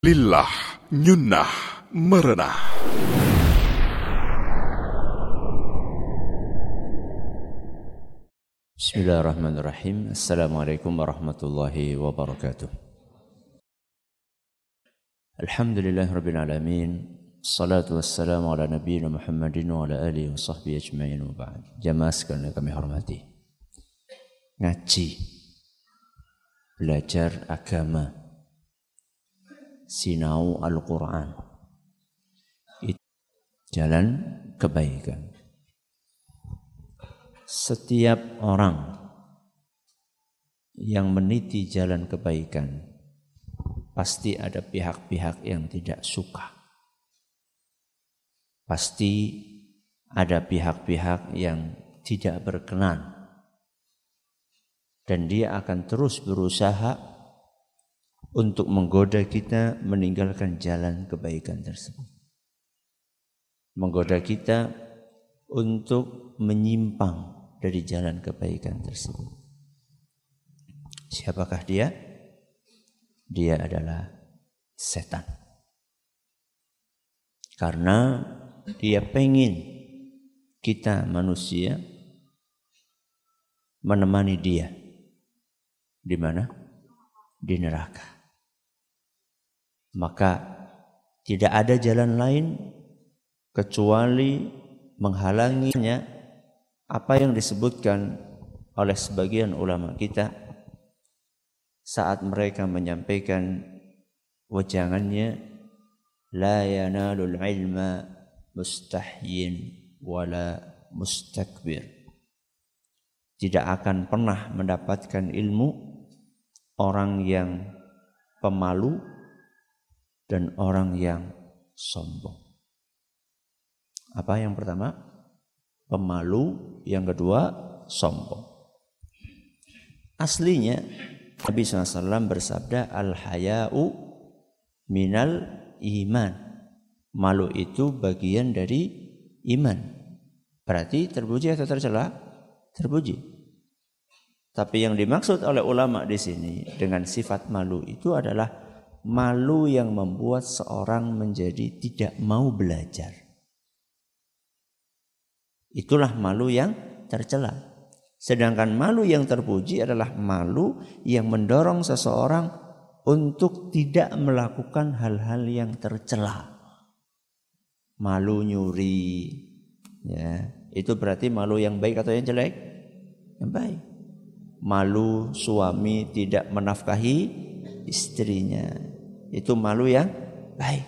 Lillah, nyunnah, merenah. Bismillahirrahmanirrahim. Assalamualaikum warahmatullahi wabarakatuh. Alhamdulillahirabbil alamin. Salatu wassalamu ala nabiyyina Muhammadin wa ala alihi wa sahbihi ajma'in wa ba'd. Jamaah sekalian yang kami hormati. Ngaji, belajar agama, sinau Al-Quran, itu jalan kebaikan. Setiap orang yang meniti jalan kebaikan pasti ada pihak-pihak yang tidak suka. Pasti ada pihak-pihak yang tidak berkenan. Dan dia akan terus berusaha untuk menggoda kita meninggalkan jalan kebaikan tersebut. Menggoda kita untuk menyimpang dari jalan kebaikan tersebut. Siapakah dia? Dia adalah setan. Karena dia pengen kita manusia menemani dia. Di mana? Di neraka. Maka tidak ada jalan lain kecuali menghalanginya apa yang disebutkan oleh sebagian ulama kita saat mereka menyampaikan wejangannya, la yanalul ilma mustahyin wala mustakbir. Tidak akan pernah mendapatkan ilmu orang yang pemalu dan orang yang sombong. Apa yang pertama? Pemalu. Yang kedua, sombong. Aslinya Nabi SAW bersabda, al-haya'u minal iman. Malu itu bagian dari iman. Berarti terpuji atau tercela? Terpuji. Tapi yang dimaksud oleh ulama di sini dengan sifat malu itu adalah malu yang membuat seorang menjadi tidak mau belajar. Itulah malu yang tercela. Sedangkan malu yang terpuji adalah malu yang mendorong seseorang untuk tidak melakukan hal-hal yang tercela. Malu nyuri, ya, itu berarti malu yang baik atau yang jelek? Yang baik. Malu suami tidak menafkahi istrinya, itu malu yang baik.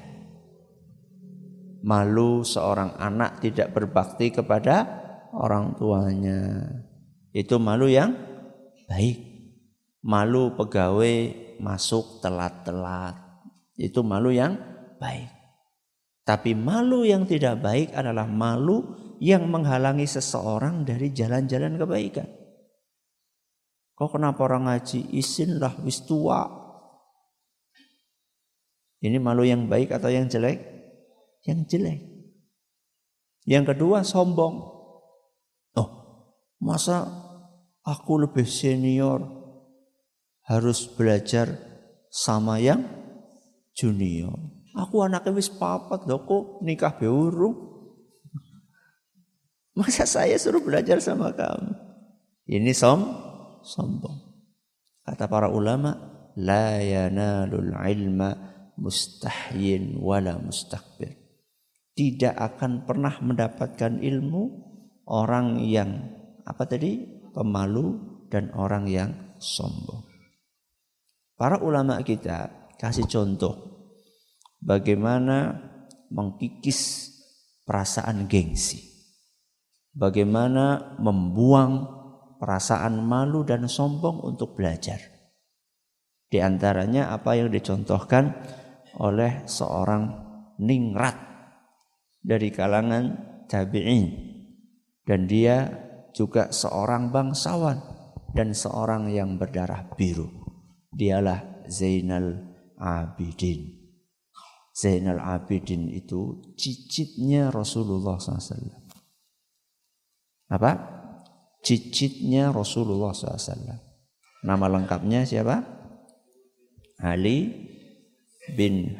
Malu seorang anak tidak berbakti kepada orang tuanya, itu malu yang baik. Malu pegawai masuk telat-telat, itu malu yang baik. Tapi malu yang tidak baik adalah malu yang menghalangi seseorang dari jalan-jalan kebaikan. Kok kenapa orang ngaji? Isin lah, wis tua. Ini malu yang baik atau yang jelek? Yang jelek. Yang kedua, sombong. Oh, masa aku lebih senior harus belajar sama yang junior? Aku anaknya wis papat loh, kok nikah beurung. Masa saya suruh belajar sama kamu? Ini sombong. Kata para ulama, la yanalul ilma mustahyin wala mustakbir. Tidak akan pernah mendapatkan ilmu orang yang pemalu dan orang yang sombong. Para ulama kita kasih contoh bagaimana mengkikis perasaan gengsi. Bagaimana membuang perasaan malu dan sombong untuk belajar. Di antaranya apa yang dicontohkan oleh seorang ningrat dari kalangan tabi'in, dan dia juga seorang bangsawan dan seorang yang berdarah biru. Dialah Zainal Abidin. Zainal Abidin itu cicitnya Rasulullah SAW. Apa? Cicitnya Rasulullah SAW. Nama lengkapnya siapa? Ali bin